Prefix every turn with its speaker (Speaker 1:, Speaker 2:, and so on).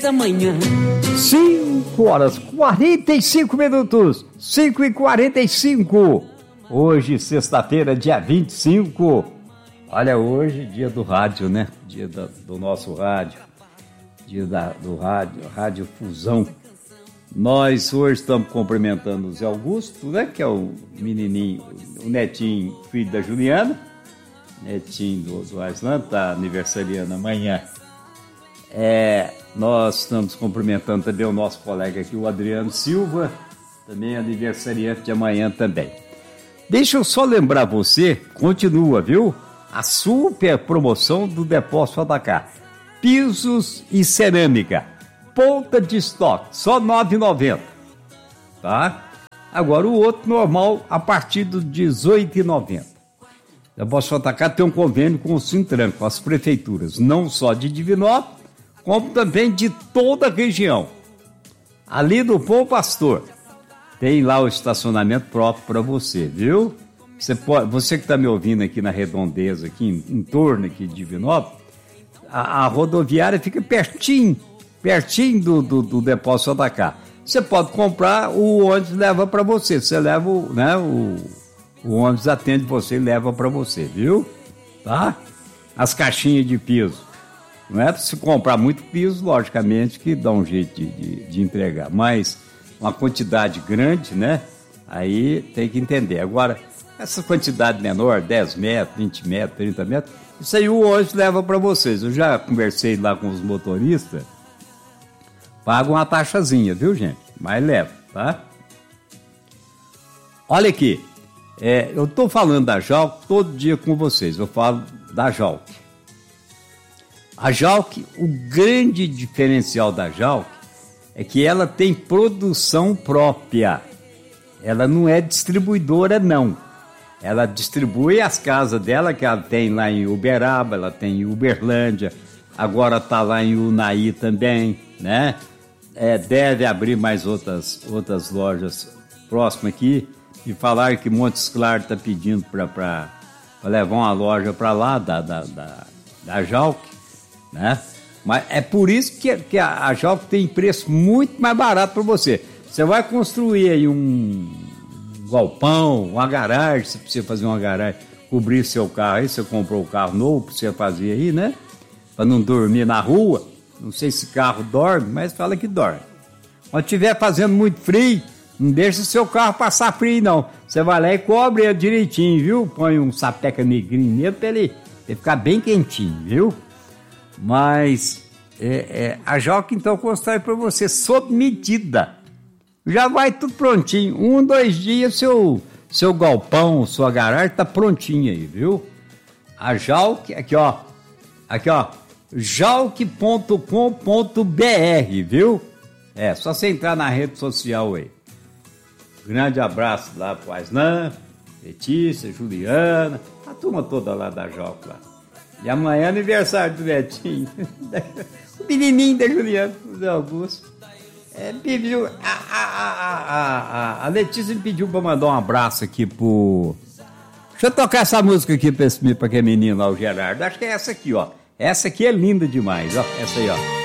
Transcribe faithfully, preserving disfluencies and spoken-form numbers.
Speaker 1: da manhã.
Speaker 2: cinco horas e quarenta e cinco minutos. cinco e quarenta e cinco. Hoje, sexta-feira, dia vinte e cinco. Olha, hoje, dia do rádio, né? Dia da, do nosso rádio. Dia da, do rádio, Rádio Fusão. Nós hoje estamos cumprimentando o Zé Augusto, né? Que é o menininho, o netinho, filho da Juliana. Netinho do, do Aislan, está aniversariando amanhã. É, nós estamos cumprimentando também o nosso colega aqui, o Adriano Silva, também aniversariante de amanhã também. Deixa eu só lembrar você, continua, viu? A super promoção do Depósito Atacá. Pisos e cerâmica, ponta de estoque, só nove reais e noventa centavos, tá? Agora o outro normal a partir dos dezoito reais e noventa centavos. O Depósito Atacá tem um convênio com o Sintran, com as prefeituras, não só de Divinópolis, como também de toda a região. Ali do Bom Pastor, tem lá o estacionamento próprio para você, viu? Você, pode, você que está me ouvindo aqui na redondeza, aqui em, em torno aqui de Divinópolis, a, a rodoviária fica pertinho, pertinho do, do, do Depósito Atacá. Você pode comprar, o ônibus leva para você, você leva o, né, o, o ônibus atende você e leva para você, viu? Tá? As caixinhas de piso. Não é para se comprar muito piso, logicamente, que dá um jeito de, de, de entregar, mas uma quantidade grande, né? Aí tem que entender. Agora, essa quantidade menor, dez metros, vinte metros, trinta metros, isso aí o ônibus leva para vocês. Eu já conversei lá com os motoristas, pagam uma taxazinha, viu, gente? Mas leva, tá? Olha aqui, é, eu estou falando da Jalc todo dia com vocês, eu falo da Jalc. A Jalc, o grande diferencial da Jalc é que ela tem produção própria. Ela não é distribuidora, não. Ela distribui as casas dela, que ela tem lá em Uberaba, ela tem em Uberlândia, agora está lá em Unai também, né? É, deve abrir mais outras, outras lojas próximas aqui. E falaram que Montes Claros está pedindo para levar uma loja para lá, da, da, da, da Jalc, né? Mas é por isso que, que a, a Jalc tem preço muito mais barato para você. Você vai construir aí um galpão, uma garagem, se você fazer uma garagem, cobrir seu carro aí, você comprou o carro novo para você fazer aí, né? Para não dormir na rua. Não sei se carro dorme, mas fala que dorme. Quando estiver fazendo muito frio, não deixa o seu carro passar frio, não. Você vai lá e cobre ele direitinho, viu? Põe um sapeca negrinho nele para ele, ele ficar bem quentinho, viu? Mas é, é, a Jalc, então, constrói para você sob medida. Já vai tudo prontinho. Um, dois dias, seu, seu galpão, sua garagem está prontinha aí, viu? A Jalc, aqui, ó. Aqui, ó. jalc ponto com ponto b r, viu? É, só você entrar na rede social aí. Grande abraço lá pro Aislan, Letícia, Juliana, a turma toda lá da Jalc lá. E amanhã é aniversário do Netinho, o menininho da Juliana, o Zé Augusto. É, pediu, a, a, a, a, a Letícia me pediu para mandar um abraço aqui pro... Deixa eu tocar essa música aqui para esse, pra aquele menino lá, o Gerardo. Acho que é essa aqui, ó. Essa aqui é linda demais, ó. Essa aí, ó.